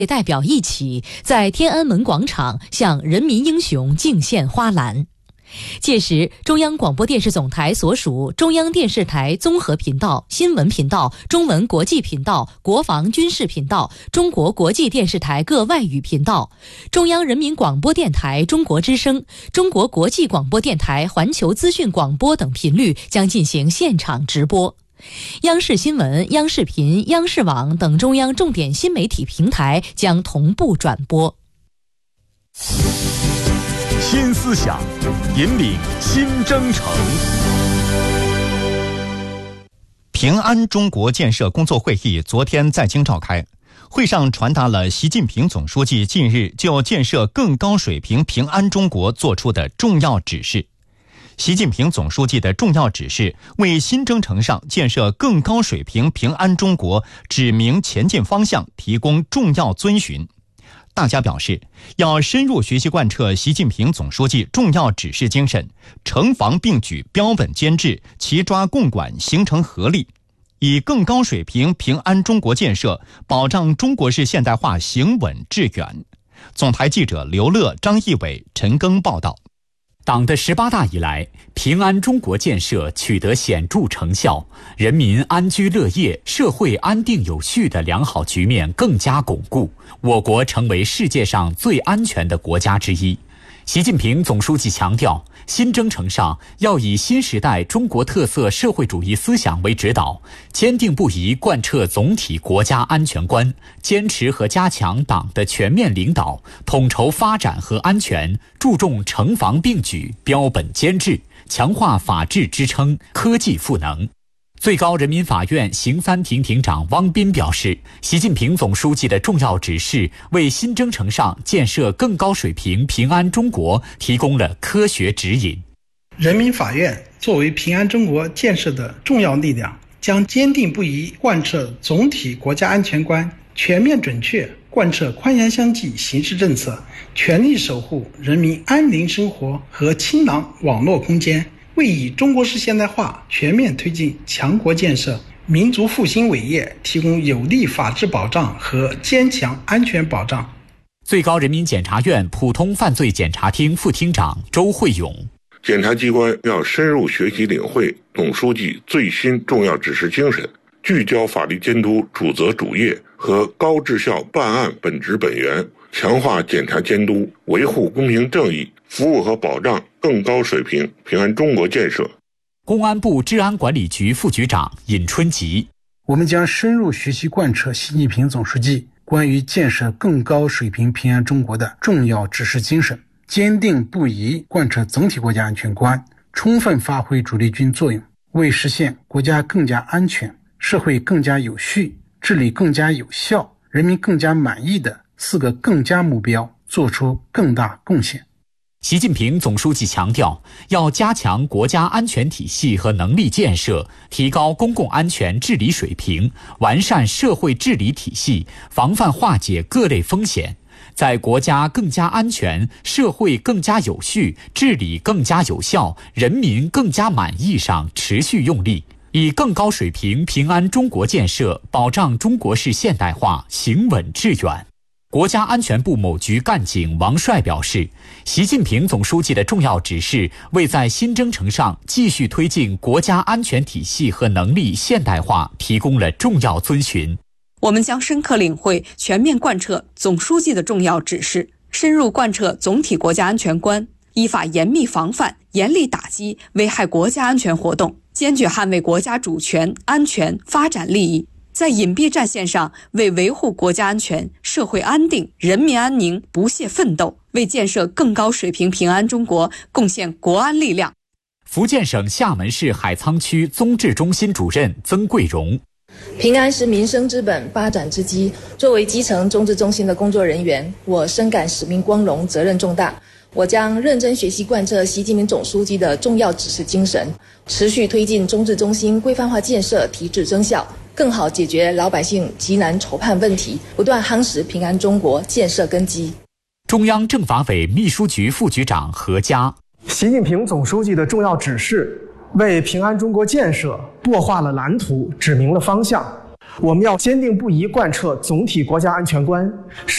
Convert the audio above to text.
代表一起在天安门广场向人民英雄敬献花篮。届时，中央广播电视总台所属中央电视台综合频道、新闻频道、中文国际频道、国防军事频道、中国国际电视台各外语频道、中央人民广播电台中国之声、中国国际广播电台环球资讯广播等频率将进行现场直播。央视新闻、央视频、央视网等中央重点新媒体平台将同步转播。 新思想，引领新征程。 平安中国建设工作会议昨天在京召开，会上传达了习近平总书记近日就建设更高水平平安中国作出的重要指示。习近平总书记的重要指示为新征程上建设更高水平平安中国指明前进方向，提供重要遵循。大家表示，要深入学习贯彻习近平总书记重要指示精神，城防并举，标本兼治，齐抓共管，形成合力，以更高水平平安中国建设保障中国式现代化行稳致远。总台记者刘乐、张义伟、陈庚报道。 党的18大以来，平安中国建设取得显著成效，人民安居乐业、社会安定有序的良好局面更加巩固，我国成为世界上最安全的国家之一。习近平总书记强调，新征程上要以新时代中国特色社会主义思想为指导，坚定不移贯彻总体国家安全观，坚持和加强党的全面领导，统筹发展和安全，注重城防并举、标本兼治，强化法治支撑、科技赋能。最高人民法院刑三庭庭长汪斌表示，习近平总书记的重要指示为新征程上建设更高水平平安中国提供了科学指引。 人民法院作为平安中国建设的重要力量，将坚定不移贯彻总体国家安全观，全面准确贯彻宽严相济形势政策，全力守护人民安宁生活和清朗网络空间，为以中国式现代化全面推进强国建设、民族复兴伟业提供有力法治保障和坚强安全保障。 最高人民检察院普通犯罪检察厅副厅长周慧勇： 检察机关要深入学习领会总书记最新重要指示精神，聚焦法律监督主责主业和高质效办案本质本源，强化检察监督，维护公平正义，服务和保障更高水平平安中国建设。 公安部治安管理局副局长尹春吉： 我们将深入学习贯彻习近平总书记关于建设更高水平平安中国的重要指示精神，坚定不移贯彻总体国家安全观，充分发挥主力军作用，为实现国家更加安全、社会更加有序、治理更加有效、人民更加满意的4个更加目标做出更大贡献。 习近平总书记强调，要加强国家安全体系和能力建设，提高公共安全治理水平，完善社会治理体系，防范化解各类风险，在国家更加安全、社会更加有序、治理更加有效、人民更加满意上持续用力，以更高水平平安中国建设保障中国式现代化行稳致远。国家安全部某局干警王帅表示，习近平总书记的重要指示为在新征程上继续推进国家安全体系和能力现代化提供了重要遵循。 我们将深刻领会、全面贯彻总书记的重要指示，深入贯彻总体国家安全观，依法严密防范、严厉打击危害国家安全活动，坚决捍卫国家主权、安全、发展利益，在隐蔽战线上为维护国家安全、社会安定、人民安宁不懈奋斗，为建设更高水平平安中国贡献国安力量。 福建省厦门市海沧区综治中心主任曾桂荣： 平安是民生之本、发展之基。作为基层综治中心的工作人员，我深感使命光荣、责任重大。我将认真学习贯彻习近平总书记的重要指示精神，持续推进综治中心规范化建设提质增效，更好解决老百姓急难愁盼问题，不断夯实平安中国建设根基。 中央政法委秘书局副局长何佳： 习近平总书记的重要指示为平安中国建设擘画了蓝图，指明了方向。 我们要坚定不移贯彻总体国家安全观，